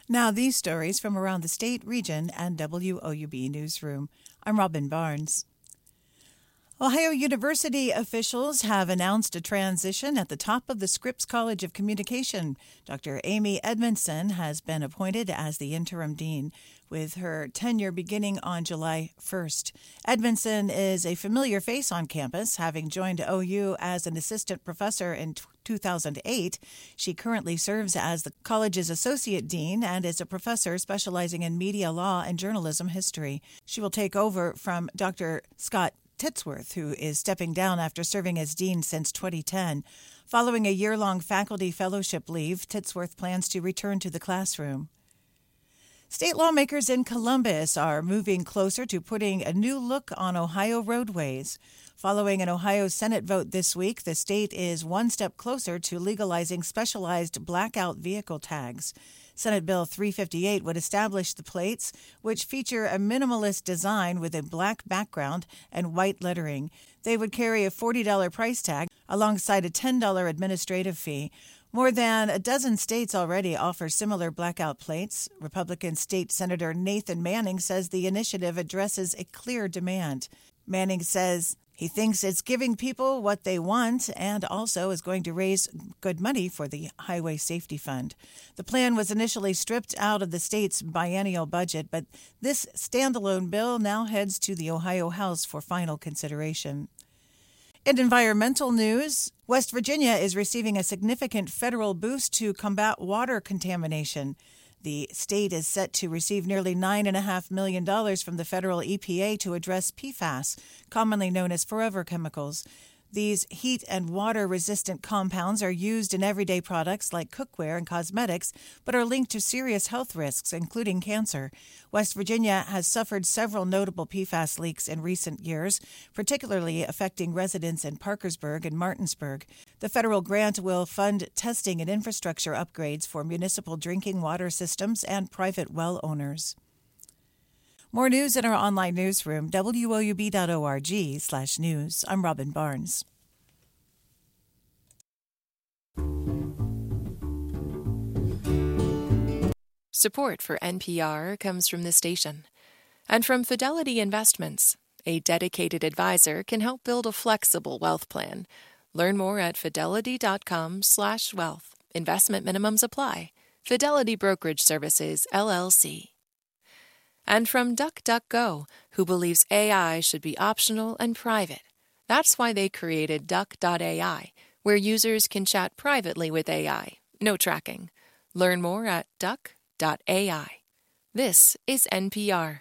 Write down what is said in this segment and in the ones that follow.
Now these stories from around the state, region, and WOUB Newsroom. I'm Robin Barnes. Ohio University officials have announced a transition at the top of the Scripps College of Communication. Dr. Amy Edmondson has been appointed as the interim dean, with her tenure beginning on July 1st. Edmondson is a familiar face on campus, having joined OU as an assistant professor in 2008. She currently serves as the college's associate dean and is a professor specializing in media law and journalism history. She will take over from Dr. Scott Titsworth, who is stepping down after serving as dean since 2010. Following a year-long faculty fellowship leave, Titsworth plans to return to the classroom. State lawmakers in Columbus are moving closer to putting a new look on Ohio roadways. Following an Ohio Senate vote this week, the state is one step closer to legalizing specialized blackout vehicle tags. Senate Bill 358 would establish the plates, which feature a minimalist design with a black background and white lettering. They would carry a $40 price tag alongside a $10 administrative fee. More than a dozen states already offer similar blackout plates. Republican State Senator Nathan Manning says the initiative addresses a clear demand. Manning says he thinks it's giving people what they want and also is going to raise good money for the Highway Safety Fund. The plan was initially stripped out of the state's biennial budget, but this standalone bill now heads to the Ohio House for final consideration. In environmental news, West Virginia is receiving a significant federal boost to combat water contamination. The state is set to receive nearly $9.5 million from the federal EPA to address PFAS, commonly known as forever chemicals. These heat and water-resistant compounds are used in everyday products like cookware and cosmetics, but are linked to serious health risks, including cancer. West Virginia has suffered several notable PFAS leaks in recent years, particularly affecting residents in Parkersburg and Martinsburg. The federal grant will fund testing and infrastructure upgrades for municipal drinking water systems and private well owners. More news in our online newsroom, woub.org/news. I'm Robin Barnes. Support for NPR comes from this station and from Fidelity Investments. A dedicated advisor can help build a flexible wealth plan. Learn more at fidelity.com/wealth. Investment minimums apply. Fidelity Brokerage Services, LLC. And from DuckDuckGo, who believes AI should be optional and private. That's why they created Duck.ai, where users can chat privately with AI. No tracking. Learn more at Duck.ai. This is NPR.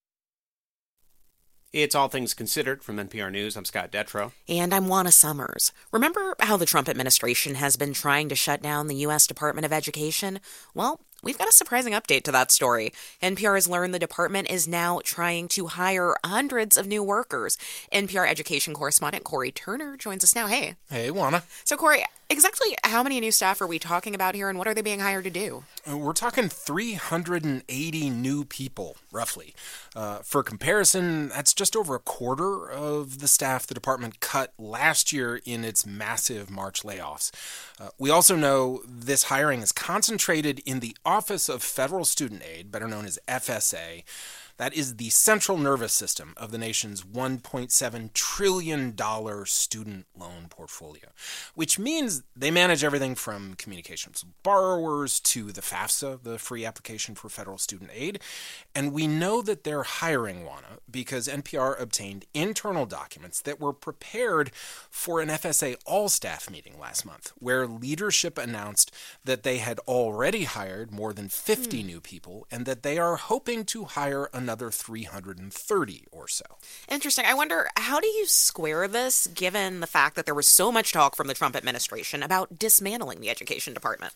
It's All Things Considered from NPR News. I'm Scott Detrow. And I'm Juana Summers. Remember how the Trump administration has been trying to shut down the U.S. Department of Education? Well, we've got a surprising update to that story. NPR has learned the department is now trying to hire hundreds of new workers. NPR education correspondent Corey Turner joins us now. Hey. Hey, Juana. So, Corey, exactly how many new staff are we talking about here, and what are they being hired to do? We're talking 380 new people, roughly. For comparison, that's just over a quarter of the staff the department cut last year in its massive March layoffs. We also know this hiring is concentrated in the Office of Federal Student Aid, better known as FSA. That is the central nervous system of the nation's $1.7 trillion student loan portfolio, which means they manage everything from communications with borrowers to the FAFSA, the free application for federal student aid. And we know that they're hiring, Juana, because NPR obtained internal documents that were prepared for an FSA all-staff meeting last month, where leadership announced that they had already hired more than 50 new people and that they are hoping to hire another 330 or so. Interesting. I wonder, how do you square this given the fact that there was so much talk from the Trump administration about dismantling the education department?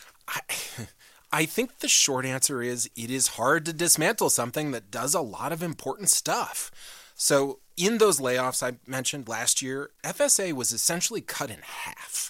I think the short answer is it is hard to dismantle something that does a lot of important stuff. So in those layoffs I mentioned last year, FSA was essentially cut in half.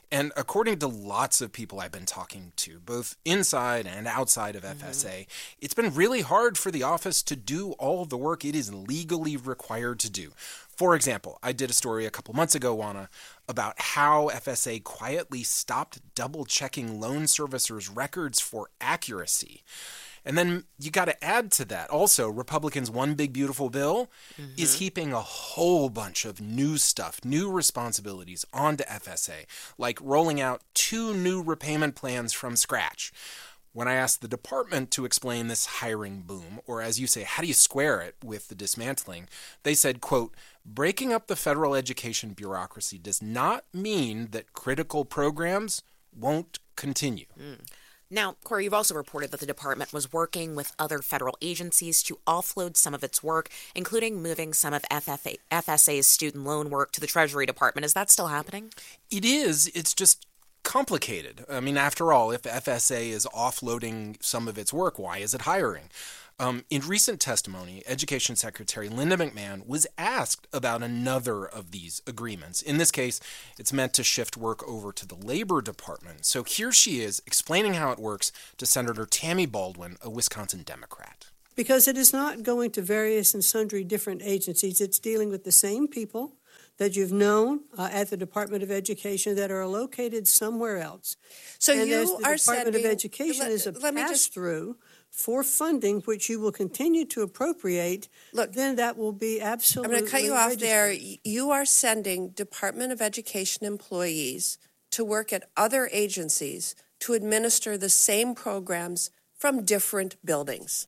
And according to lots of people I've been talking to, both inside and outside of FSA, it's been really hard for the office to do all the work it is legally required to do. For example, I did a story a couple months ago, Juana, about how FSA quietly stopped double-checking loan servicers' records for accuracy. And then you got to add to that. Also, Republicans' One Big Beautiful Bill is heaping a whole bunch of new stuff, new responsibilities onto FSA, like rolling out 2 new repayment plans from scratch. When I asked the department to explain this hiring boom, or as you say, how do you square it with the dismantling, they said, quote, breaking up the federal education bureaucracy does not mean that critical programs won't continue. Now, Corey, you've also reported that the department was working with other federal agencies to offload some of its work, including moving some of FSA's student loan work to the Treasury Department. Is that still happening? It is. It's just complicated. I mean, after all, if FSA is offloading some of its work, why is it hiring? In recent testimony, Education Secretary Linda McMahon was asked about another of these agreements. In this case, it's meant to shift work over to the Labor Department. So here she is explaining how it works to Senator Tammy Baldwin, a Wisconsin Democrat. Because it is not going to various and sundry different agencies. It's dealing with the same people that you've known at the Department of Education that are located somewhere else. So and you as the are Department of sending, Education is a pass-through for funding, which you will continue to appropriate, then that will be absolutely I'm going to cut you off registered. there. You are sending Department of Education employees to work at other agencies to administer the same programs from different buildings.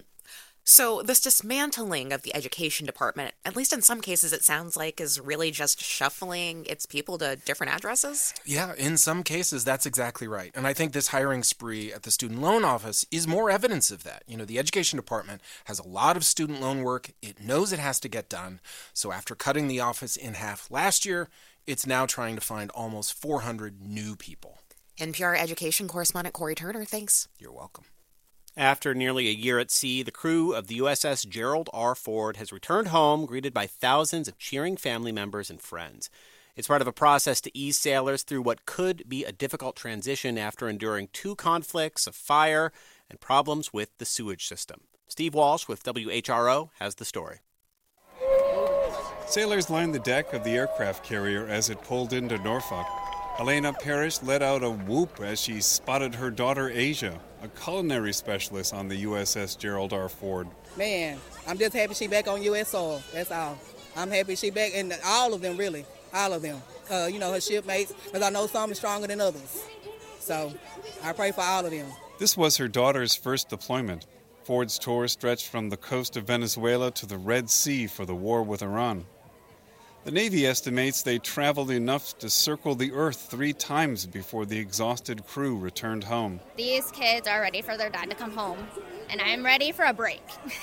So this dismantling of the Education Department, at least in some cases it sounds like, is really just shuffling its people to different addresses? Yeah, in some cases, that's exactly right. And I think this hiring spree at the Student Loan Office is more evidence of that. You know, the Education Department has a lot of student loan work. It knows it has to get done. So after cutting the office in half last year, it's now trying to find almost 400 new people. NPR education correspondent Corey Turner, thanks. You're welcome. After nearly a year at sea, the crew of the USS Gerald R. Ford has returned home, greeted by thousands of cheering family members and friends. It's part of a process to ease sailors through what could be a difficult transition after enduring 2 conflicts, a fire, and problems with the sewage system. Steve Walsh with WHRO has the story. Sailors lined the deck of the aircraft carrier as it pulled into Norfolk. Elena Parrish let out a whoop as she spotted her daughter Asia, a culinary specialist on the USS Gerald R. Ford. Man, I'm just happy she back on U.S. soil. That's all. I'm happy she back, and all of them, really. All of them. Her shipmates, because I know some are stronger than others. So I pray for all of them. This was her daughter's first deployment. Ford's tour stretched from the coast of Venezuela to the Red Sea for the war with Iran. The Navy estimates they traveled enough to circle the Earth 3 times before the exhausted crew returned home. These kids are ready for their dad to come home, and I'm ready for a break.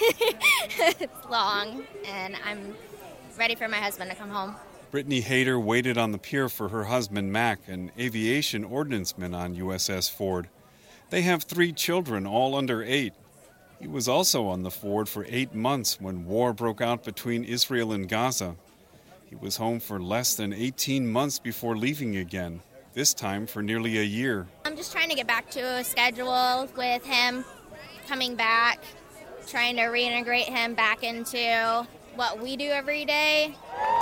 It's long, and I'm ready for my husband to come home. Brittany Hayter waited on the pier for her husband, Mac, an aviation ordnanceman on USS Ford. They have 3 children, all under 8. He was also on the Ford for 8 months when war broke out between Israel and Gaza. He was home for less than 18 months before leaving again, this time for nearly a year. I'm just trying to get back to a schedule with him coming back, trying to reintegrate him back into what we do every day.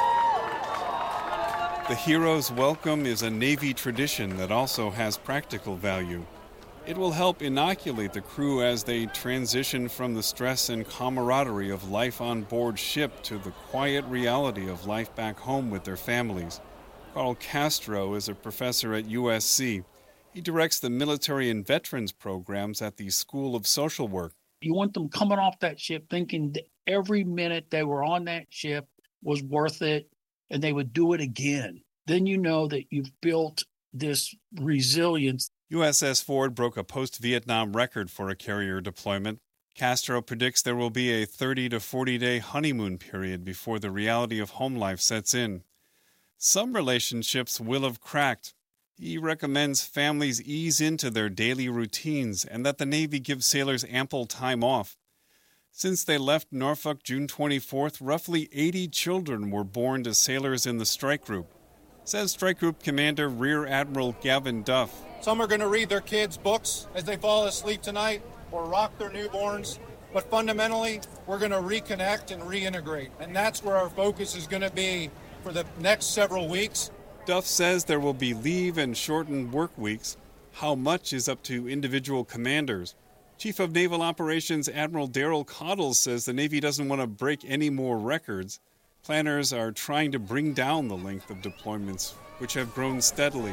The hero's welcome is a Navy tradition that also has practical value. It will help inoculate the crew as they transition from the stress and camaraderie of life on board ship to the quiet reality of life back home with their families. Carl Castro is a professor at USC. He directs the military and veterans programs at the School of Social Work. You want them coming off that ship thinking that every minute they were on that ship was worth it and they would do it again. Then you know that you've built this resilience. USS Ford broke a post-Vietnam record for a carrier deployment. Castro predicts there will be a 30 to 40-day honeymoon period before the reality of home life sets in. Some relationships will have cracked. He recommends families ease into their daily routines and that the Navy give sailors ample time off. Since they left Norfolk June 24th, roughly 80 children were born to sailors in the strike group. says Strike Group Commander Rear Admiral Gavin Duff. Some are going to read their kids' books as they fall asleep tonight or rock their newborns. But fundamentally, we're going to reconnect and reintegrate. And that's where our focus is going to be for the next several weeks. Duff says there will be leave and shortened work weeks. How much is up to individual commanders. Chief of Naval Operations Admiral Daryl Cottles says the Navy doesn't want to break any more records. Planners are trying to bring down the length of deployments, which have grown steadily.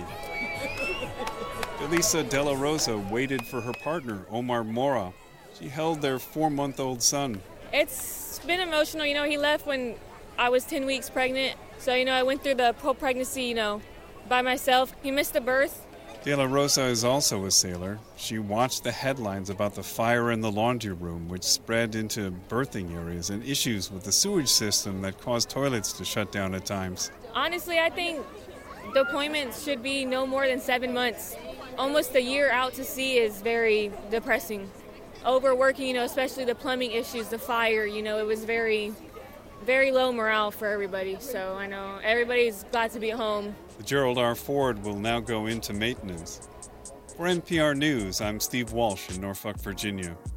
Elisa Della Rosa waited for her partner, Omar Mora. She held their 4-month-old son. It's been emotional. He left when I was 10 weeks pregnant. So, I went through the whole pregnancy, by myself. He missed the birth. Della Rosa is also a sailor. She watched the headlines about the fire in the laundry room, which spread into birthing areas, and issues with the sewage system that caused toilets to shut down at times. Honestly, I think deployments should be no more than 7 months. Almost a year out to sea is very depressing. Overworking, especially the plumbing issues, the fire, it was very, very low morale for everybody. So I know everybody's glad to be at home. The Gerald R. Ford will now go into maintenance. For NPR News, I'm Steve Walsh in Norfolk, Virginia.